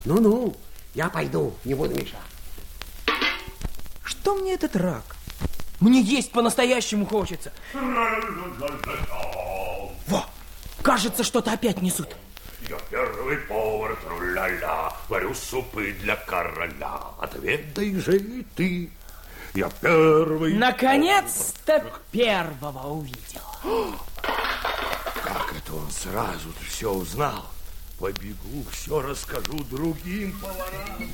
Ну-ну, я пойду, не буду мешать. Что мне этот рак? Мне есть по-настоящему хочется. Во, кажется, что-то опять несут. Я первый повар, тру-ля-ля, варю супы для короля. Отведай же и ты. Я первый. Наконец-то первого увидел. Как это он сразу-то все узнал? Побегу, все расскажу другим поварам.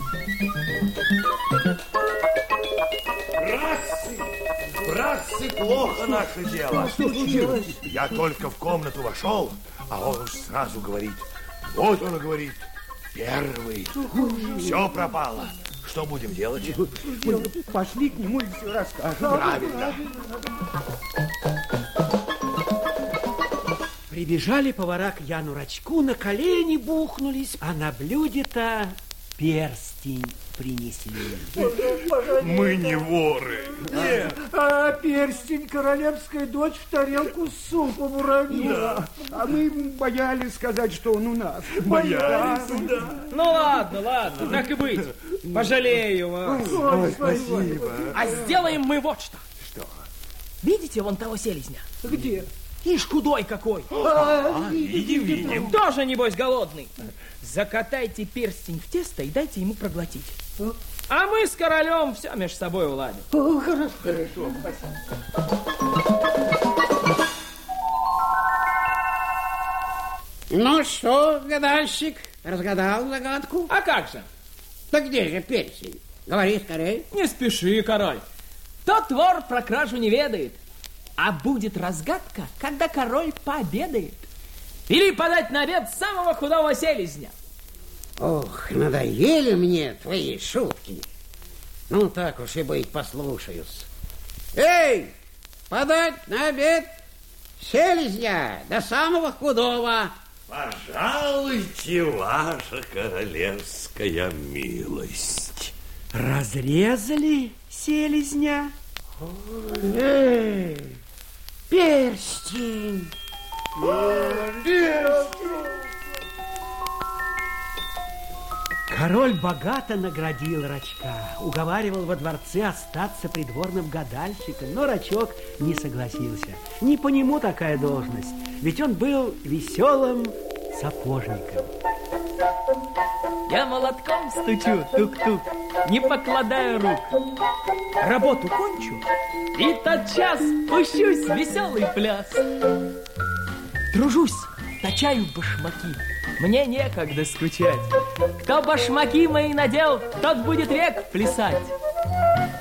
Братцы, плохо наше дело. Что случилось? Я только в комнату вошел, а он уж сразу говорит. Вот он и говорит, первый. Все пропало. Что будем делать? Пошли к нему и все расскажем. Правильно. Прибежали повара к Яну Рачку, на колени бухнулись, а на блюде-то перстень принесли. Мы не воры. Нет. А перстень королевская дочь в тарелку с супом уронила. А мы боялись сказать, что он у нас. Боялись, да. Ну ладно, так и быть. Пожалею вас. Ой, спасибо. А сделаем мы вот что. Что? Видите вон того селезня? Где? Ишь, худой какой. Видим. Тоже, небось, голодный. Закатайте перстень в тесто и дайте ему проглотить. А мы с королем все между собой уладим. Хорошо. Ну что, гадальщик, разгадал загадку? А как же? Так где же перстень? Говори скорей. Не спеши, король. Тот вор про кражу не ведает. А будет разгадка, когда король пообедает. Или подать на обед самого худого селезня. Ох, надоели мне твои шутки. Ну, так уж и быть, послушаюсь. Эй, подать на обед селезня до самого худого. Пожалуйте, ваша королевская милость. Разрезали селезня. Эй, перстень. Король богато наградил Рачка, уговаривал во дворце остаться придворным гадальщиком, но Рачок не согласился. Не по нему такая должность, ведь он был веселым сапожником. Я молотком стучу, тук-тук, не покладая рук. Работу кончу и тотчас пущусь в веселый пляс. Тружусь, точаю башмаки, мне некогда скучать. Кто башмаки мои надел, тот будет век плясать.